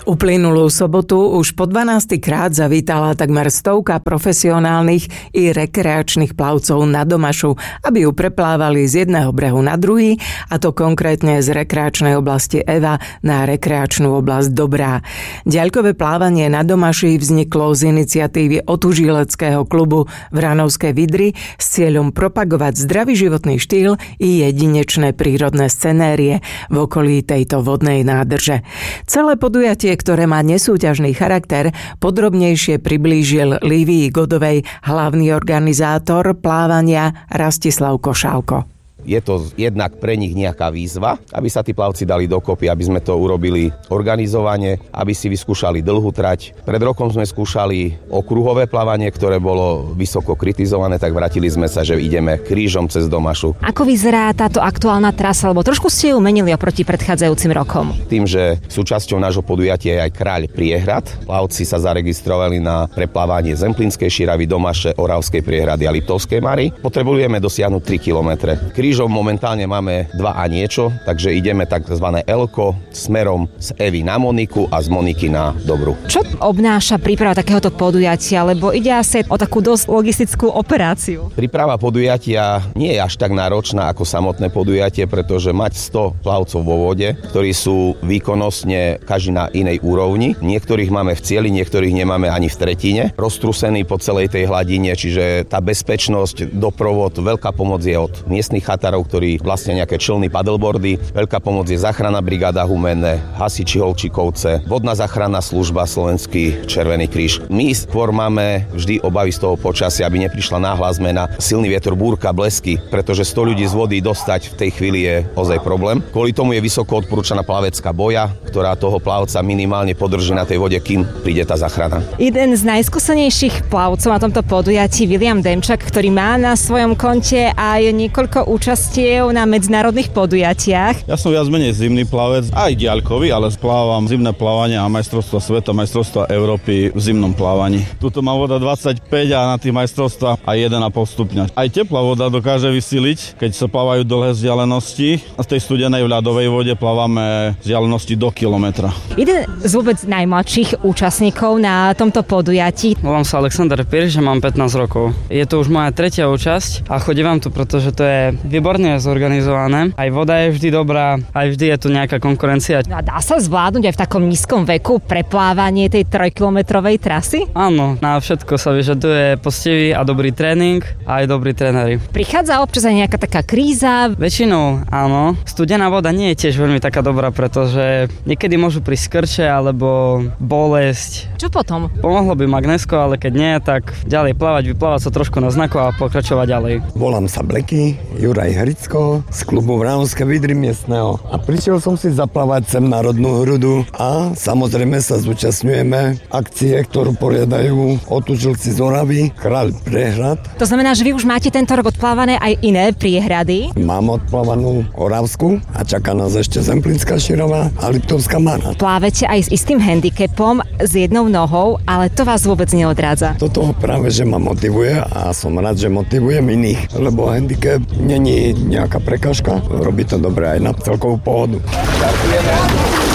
Uplynulú sobotu už po 12. krát zavítala takmer 100 profesionálnych i rekreačných plavcov na Domašu, aby ju preplávali z jedného brehu na druhý, a to konkrétne z rekreačnej oblasti Eva na rekreačnú oblasť Dobrá. Diaľkové plávanie na Domaši vzniklo z iniciatívy otužileckého klubu Vranovské Vidry s cieľom propagovať zdravý životný štýl i jedinečné prírodné scenérie v okolí tejto vodnej nádrže. Celé podujatie, ktoré má nesúťažný charakter, podrobnejšie priblížil Lívii Godovej hlavný organizátor plávania Rastislav Košálko. Je to jednak pre nich nejaká výzva, aby sa tí plavci dali dokopy, aby sme to urobili organizovane, aby si vyskúšali dlhú trať. Pred rokom sme skúšali okruhové plávanie, ktoré bolo vysoko kritizované, tak vrátili sme sa, že ideme krížom cez Domašu. Ako vyzerá táto aktuálna trasa, lebo trošku ste ju menili oproti predchádzajúcim rokom? Tým, že súčasťou nášho podujatia je aj Kráľ priehrad, plavci sa zaregistrovali na preplávanie Zemplínskej Širavy, Domaše, Oravskej priehrady a Liptovskej Mary. Potrebujeme dosiahnuť 3 kilometre. Krížom momentálne máme 2 a niečo, takže ideme takzvané Elko smerom z Evy na Moniku a z Moniky na Dobru. Čo obnáša príprava takéhoto podujatia, lebo ide asi o takú dosť logistickú operáciu? Príprava podujatia nie je až tak náročná ako samotné podujatie, pretože mať 100 plavcov vo vode, ktorí sú výkonnostne každý na inej úrovni. Niektorých máme v cieli, niektorých nemáme ani v tretine. Roztrúsení po celej tej hladine, čiže tá bezpečnosť, doprovod, veľká pomoc je od miestnych chatárov, ktorí vlastne nejaké člny, paddleboardy. Veľká pomoc je záchranná brigáda Humenné, hasiči Holčikovce, vodná záchranná služba, Slovenský Červený kríž. My skôr máme vždy obavy z toho počasia, aby neprišla náhla zmena, silný vietor, búrka, blesky, pretože 100 ľudí z vody dostať v tej chvíli je ozaj problém. Kvôli tomu je vysoko odporúčaná plavecká boja, ktorá toho plavca minimálne podrží na tej vode, kým príde tá záchrana. Jeden z najskúsenejších plavcov na tomto podujatí, William Demčak, ktorý má na svojom konte aj niekoľko účastiev na medzinárodných podujatiach. Ja som viac menej zimný plavec, aj diaľkový, ale splávam zimné plávanie a majstrovstvá sveta, majstrovstvá Európy v zimnom plávaní. Tuto má voda 25 a na tých majstrovstvách aj 1,5 stupňa. Aj teplá voda dokáže vysiliť, keď sa plávajú dlhé vzdialenosti. A z tej studenej v ľadovej vode plávame vzdialenosti do kilometra. Jeden z vôbec najmladších účastníkov na tomto podujatí. Volám sa Alexander Pirš a mám 15 rokov. Je to už moja 3. účasť a chodím tu, pretože to je výborne zorganizované. Aj voda je vždy dobrá, aj vždy je tu nejaká konkurencia. No a dá sa zvládnuť aj v takom nízkom veku preplávanie tej 3-kilometrovej trasy? Áno, na všetko sa vyžaduje poctivý a dobrý tréning a aj dobrí tréneri. Prichádza občas aj nejaká taká kríza? Väčšinou áno. Studená voda nie je tiež veľmi taká dobrá, pretože niekedy môžu prísť krče alebo bolesť. Čo potom? Pomohlo by magnésko, ale keď nie, tak ďalej plávať, vyplávať sa trošku na znaku a pokračovať ďalej. Volám sa Bleky, Juraj Hricko z klubu Vranovské Vidry miestneho a prišiel som si zaplávať sem národnú hrudu a samozrejme sa zúčastňujeme akcie, ktorú poriadajú otužilci z Oravy, Kráľ priehrad. To znamená, že vy už máte tento rok odplávané aj iné priehrady? Mám odplávanú Oravsku a čaká nás ešte Zemplínska Širava a Liptovská Mara. Plávete aj s istým handicapom, s jednou nohou, ale to vás vôbec neodrádza. Toto práve, že ma motivuje a som rád, že motivujem iných, lebo handicap není nejaká prekážka, robí to dobre aj na celkovú pohodu. Ďakujeme.